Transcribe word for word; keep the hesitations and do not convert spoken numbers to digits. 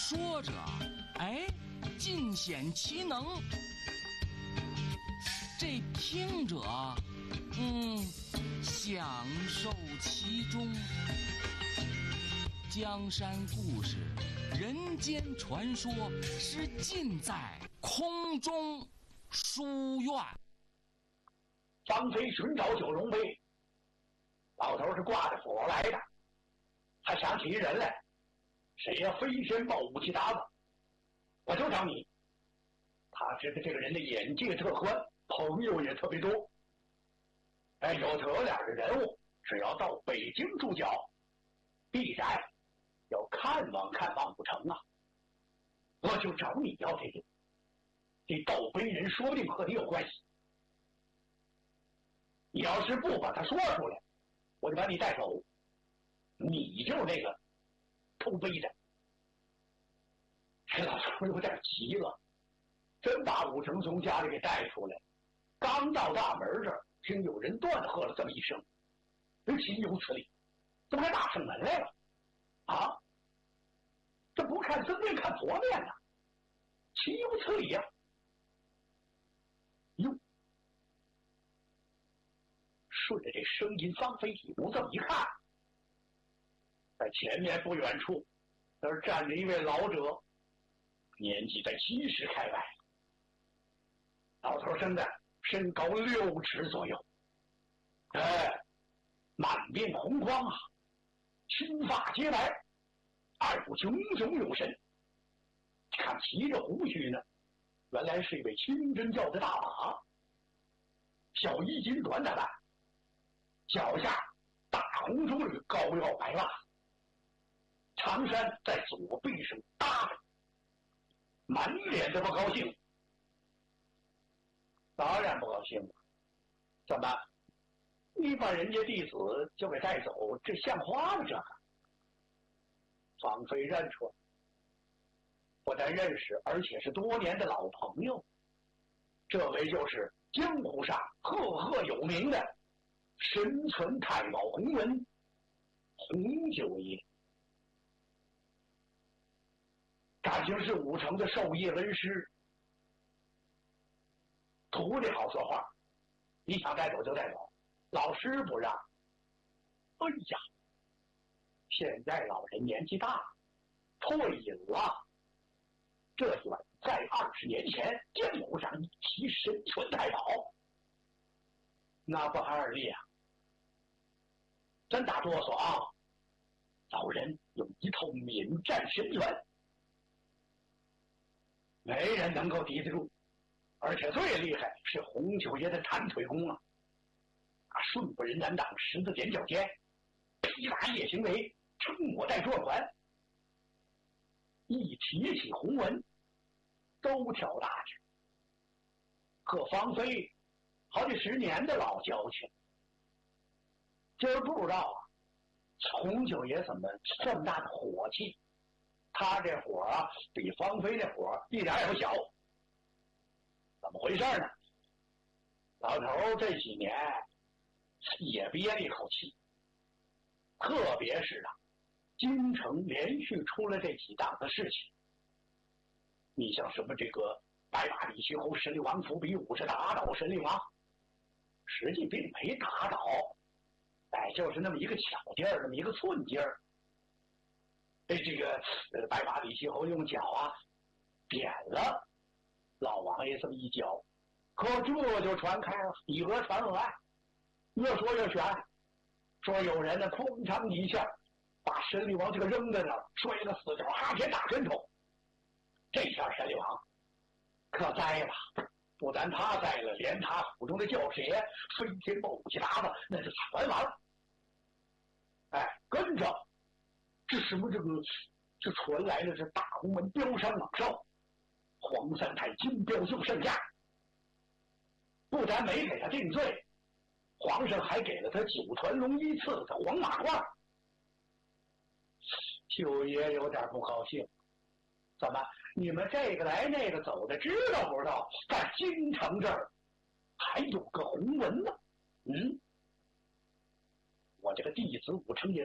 说着，哎，尽显其能。这听者，嗯，享受其中。江山故事，人间传说，是尽在空中书院。 张飞寻找九龙杯，老头是挂着火来的。他想起一人来，谁呀？飞天豹武器搭子，我就找你。他知道这个人的眼界特宽，朋友也特别多。哎，有这俩的人物，只要到北京驻脚，必然要看望看望不成啊！我就找你要这个，这盗碑人说不定和你有关系。你要是不把他说出来，我就把你带走。你就是那个偷碑的。这老头有点急了，真把武成从家里给带出来。刚到大门这儿，听有人断喝了这么一声：“岂有此理！怎么还打上门来了？啊！这不看僧面看佛面呢？岂有此理呀！”哟，顺着这声音方飞一步这么一看，在前面不远处，那儿站着一位老者，年纪在七十开外。老头生的身高六尺左右，哎，满面红光啊，青发皆白，二部炯炯有神。看骑着胡须呢，原来是一位清真教的大马，小衣襟短打扮，脚下大红中履高腰白袜，长衫在左背上搭着，满脸的不高兴。当然不高兴了，怎么？你把人家弟子就给带走，这像话吗？这个方飞认出来，不但认识，而且是多年的老朋友。这位就是江湖上赫赫有名的神存太保洪文，洪九爷。感情是武城的授业恩师，徒弟好说话，你想带走就带走，老师不让。哎呀，现在老人年纪大，退隐了。这一晚在二十年前江湖上一提神存太保，那不寒而栗啊！真打哆嗦啊！老人有一套免战神拳，没人能够敌得住。而且最厉害是洪九爷的弹腿功啊！啊，顺不人难挡，十字点脚尖，披打夜行为，撑我带坐管。一提起洪文，都跳大去。和方飞好几十年的老交情，今儿不知道啊，洪九爷怎么这么大的火气？他这火啊，比方飞这火一点也不小。怎么回事呢？老头这几年也憋了一口气，特别是啊，京城连续出了这几档子事情。你像什么这个白马李虚侯神力王伏笔武是打倒神力王，实际并没打倒，哎，就是那么一个巧劲儿，那么一个寸劲儿。哎，这个呃白马李虚侯用脚啊点了老王爷这么一脚，可这就传开了，以讹传讹，越说越悬，说有人呢哐当一下把神力王这个扔在那儿，摔个死角，哈天大跟头。这下神力王可栽了，不但他栽了，连他府中的教师爷飞天豹武器搭子那是全完了。哎，跟着这什么这个这传来了，这大红门标山老少黄三太金标就圣驾，不但没给他定罪，皇上还给了他九团龙一赐的黄马褂。九爷有点不高兴，怎么你们这个来那个走的，知道不知道在京城这儿还有个洪文呢？嗯，我这个弟子武成也